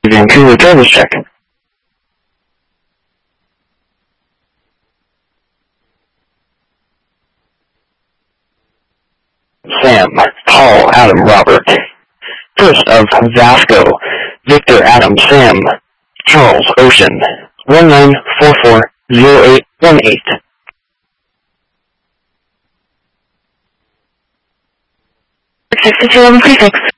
Vancouver driver's check. Sam, Paul, Adam, Robert. First of Vasco, Victor, Adam, Sam, Charles, Ocean. 19440818. Prefix.